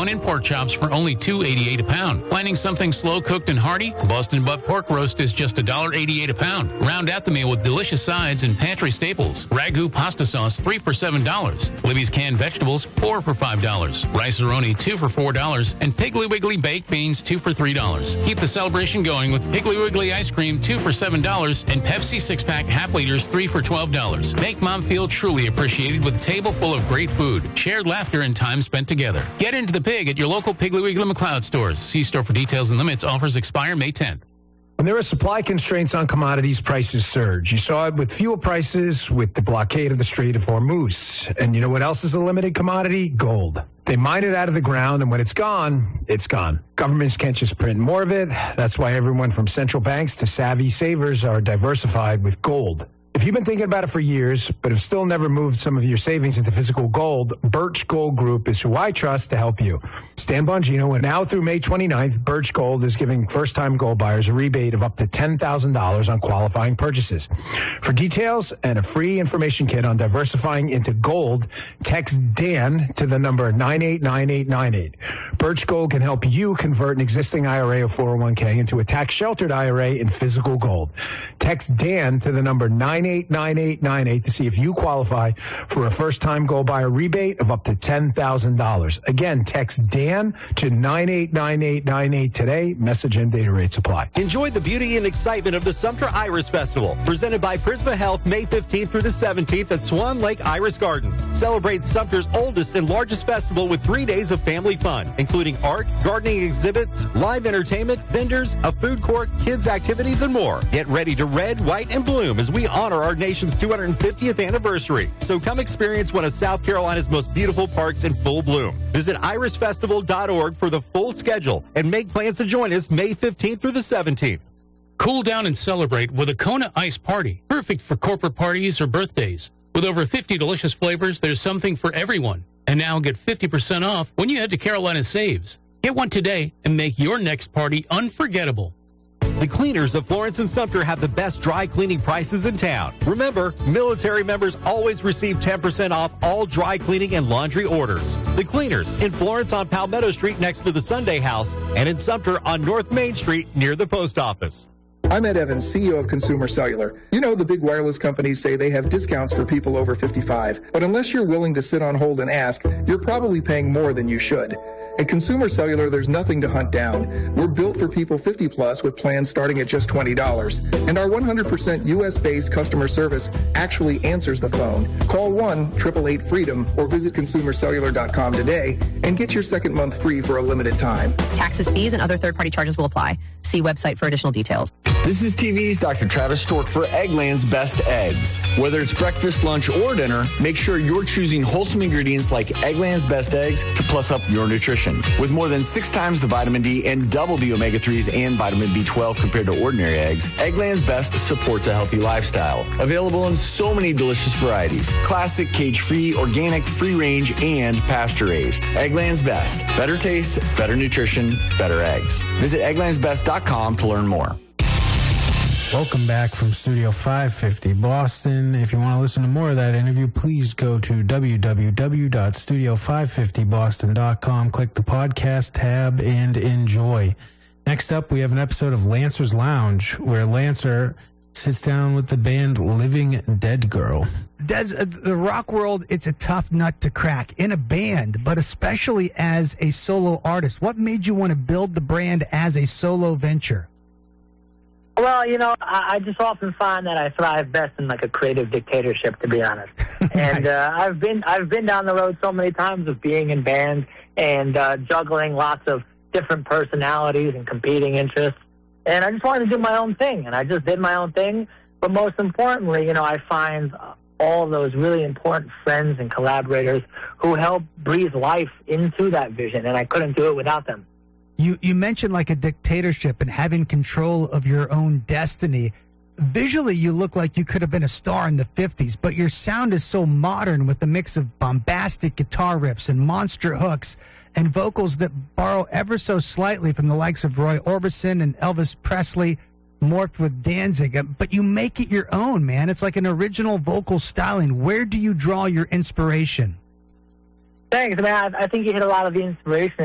bone-in pork chops for only $2.88 a pound. Planning something slow-cooked and hearty? Boston butt pork roast is just $1.88 a pound. Round out the meal with delicious sides and pantry staples. Ragu pasta sauce, 3 for $7. Libby's canned vegetables, 4 for $5. Rice-A-Roni, 2 for $4. And Piggly Wiggly baked beans, 2 for $3. Keep the celebration going with Piggly Wiggly ice cream, 2 for $7. And Pepsi 6-pack half liters, 3 for $12. Make Mom feel truly appreciated with a table full of great food, shared laughter, and time spent together. Get into the pig at your local Piggly Wiggly McLeod stores. See store for details and limits. Offers expire May 10th. When there are supply constraints on commodities, prices surge. You saw it with fuel prices, with the blockade of the Strait of Hormuz. And you know what else is a limited commodity? Gold. They mine it out of the ground, and when it's gone, it's gone. Governments can't just print more of it. That's why everyone from central banks to savvy savers are diversified with gold. If you've been thinking about it for years, but have still never moved some of your savings into physical gold, Birch Gold Group is who I trust to help you. Stan Bongino, and now through May 29th, Birch Gold is giving first-time gold buyers a rebate of up to $10,000 on qualifying purchases. For details and a free information kit on diversifying into gold, text Dan to the number 989898. Birch Gold can help you convert an existing IRA or 401k into a tax-sheltered IRA in physical gold. Text Dan to the number 989898 to see if you qualify for a first-time gold buyer rebate of up to $10,000. Again, text Dan to 989898 today. Message and data rates apply. Enjoy the beauty and excitement of the Sumter Iris Festival, presented by Prisma Health, May 15th through the 17th at Swan Lake Iris Gardens. Celebrate Sumter's oldest and largest festival with 3 days of family fun, including art, gardening exhibits, live entertainment, vendors, a food court, kids activities, and more. Get ready to red, white, and bloom as we honor our nation's 250th anniversary. So come experience one of South Carolina's most beautiful parks in full bloom. Visit irisfestival.org for the full schedule and make plans to join us May 15th through the 17th. Cool down and celebrate with a Kona Ice Party, perfect for corporate parties or birthdays. With over 50 delicious flavors, there's something for everyone. And now get 50% off when you head to Carolina Saves. Get one today and make your next party unforgettable. The cleaners of Florence and Sumter have the best dry cleaning prices in town. Remember, military members always receive 10% off all dry cleaning and laundry orders. The cleaners in Florence on Palmetto Street next to the Sunday House, and in Sumter on North Main Street near the post office. I'm Ed Evans, CEO of Consumer Cellular. You know, the big wireless companies say they have discounts for people over 55, but unless you're willing to sit on hold and ask, you're probably paying more than you should. At Consumer Cellular, there's nothing to hunt down. We're built for people 50 plus with plans starting at just $20. And our 100% U.S.-based customer service actually answers the phone. Call 1-888-FREEDOM or visit consumercellular.com today and get your second month free for a limited time. Taxes, fees, and other third-party charges will apply. See website for additional details. This is TV's Dr. Travis Stork for Eggland's Best Eggs. Whether it's breakfast, lunch, or dinner, make sure you're choosing wholesome ingredients like Eggland's Best Eggs to plus up your nutrition. With more than 6 times the vitamin D and double the omega-3s and vitamin B12 compared to ordinary eggs, Eggland's Best supports a healthy lifestyle. Available in so many delicious varieties. Classic, cage-free, organic, free-range, and pasture-raised. Eggland's Best. Better taste, better nutrition, better eggs. Visit egglandsbest.com to learn more. Welcome back from Studio 550 Boston. If you want to listen to more of that interview, please go to www.studio550boston.com, click the podcast tab, and enjoy. Next up, we have an episode of Lancer's Lounge, where Lancer sits down with the band Living Dead Girl. The rock world, it's a tough nut to crack in a band, but especially as a solo artist. What made you want to build the brand as a solo venture? Well, you know, I just often find that I thrive best in like a creative dictatorship, to be honest. And Nice. I've been down the road so many times of being in bands and juggling lots of different personalities and competing interests. And I just wanted to do my own thing, and I just did my own thing. But most importantly, you know, I find all those really important friends and collaborators who help breathe life into that vision, and I couldn't do it without them. You mentioned like a dictatorship and having control of your own destiny. Visually, you look like you could have been a star in the 50s, but your sound is so modern with a mix of bombastic guitar riffs and monster hooks and vocals that borrow ever so slightly from the likes of Roy Orbison and Elvis Presley, morphed with Danzig. But you make it your own, man. It's like an original vocal styling. Where do you draw your inspiration? Thanks, man. I think you hit a lot of the inspiration